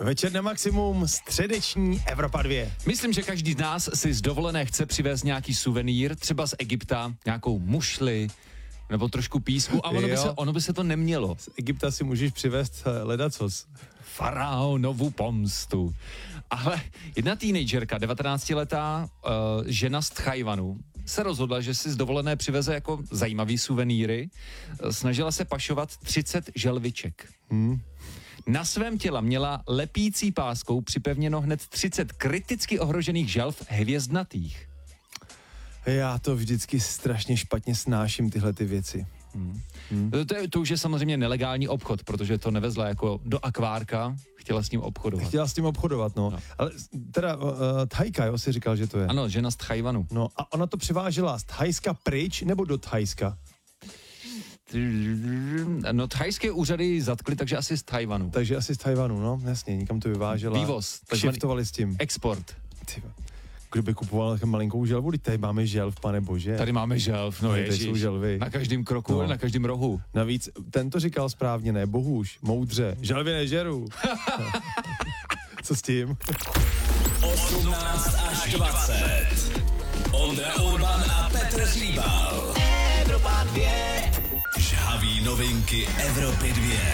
Večer na maximum, středeční Evropa 2. Myslím, že každý z nás si z dovolené chce přivést nějaký suvenýr, třeba z Egypta, nějakou mušli, nebo trošku písku, a ono by se to nemělo. Z Egypta si můžeš přivést ledacos. Faraonovu pomstu. Ale jedna teenagerka, 19letá žena z Tchajvanu, se rozhodla, že si z dovolené přiveze jako zajímavý suvenýry. Snažila se pašovat 30 želviček. Na svém těle měla lepící páskou připevněno hned 30 kriticky ohrožených želv hvězdnatých. Já to vždycky strašně špatně snáším, tyhle ty věci. To už je samozřejmě nelegální obchod, protože to nevezla jako do akvárka, chtěla s ním obchodovat. No. Ale teda Thajka, jo, si říkal, že to je. Ano, žena z Tchajvanu. No a ona to převážela z Thajska pryč nebo do Thajska? No, thajské úřady zatkly, takže asi z Tchajvanu. Takže asi z Tchajvanu, no, jasně, nikam to vyvážela. Vývoz. Kšeftovali s tím. Export. Kdo by kupoval malinkou želvu, tady máme želv, pane bože. Tady máme želv, no ježiš. Jsou želvy. Na každém kroku, no. Na každém rohu. Navíc, ten to říkal správně, ne, bohuž, moudře, želvy nežeru. Co s tím? 18 až 20. Ondra Urban a Petr Žíbal. Evropa 2. Žhaví novinky Evropy 2.